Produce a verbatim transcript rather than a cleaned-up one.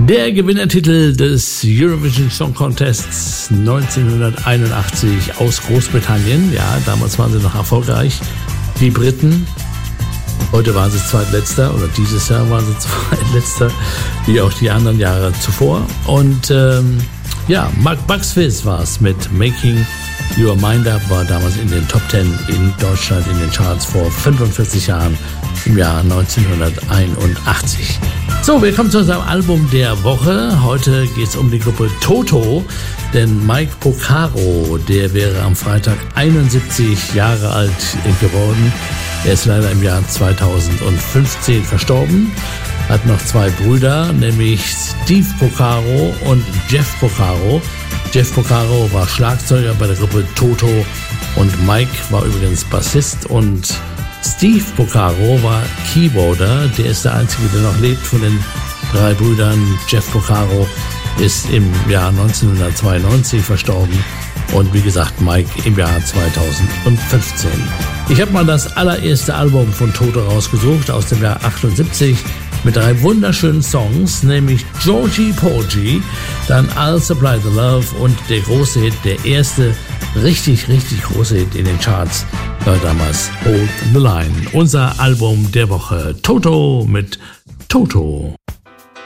Der Gewinnertitel des Eurovision Song Contests neunzehnhunderteinundachtzig aus Großbritannien. Ja, damals waren sie noch erfolgreich. Die Briten. Heute waren sie zweitletzter, oder dieses Jahr waren sie zweitletzter, wie auch die anderen Jahre zuvor. Und ähm, ja, Mark Bucks Fizz war es mit Making Your Mind Up, war damals in den Top Ten in Deutschland in den Charts vor fünfundvierzig Jahren im Jahr neunzehnhunderteinundachtzig. So, wir kommen zu unserem Album der Woche. Heute geht es um die Gruppe Toto, denn Mike Porcaro, der wäre am Freitag einundsiebzig Jahre alt geworden. Er ist leider im Jahr zweitausendfünfzehn verstorben, hat noch zwei Brüder, nämlich Steve Porcaro und Jeff Porcaro. Jeff Porcaro war Schlagzeuger bei der Gruppe Toto und Mike war übrigens Bassist und Steve Porcaro war Keyboarder. Der ist der Einzige, der noch lebt von den drei Brüdern. Jeff Porcaro ist im Jahr neunzehnhundertzweiundneunzig verstorben und wie gesagt Mike im Jahr zweitausendfünfzehn. Ich habe mal das allererste Album von Toto rausgesucht aus dem Jahr achtundsiebzig mit drei wunderschönen Songs, nämlich Georgie Porgy, dann I'll Supply the Love und der große Hit, der erste richtig, richtig große Hit in den Charts war damals Hold the Line. Unser Album der Woche, Toto mit Toto.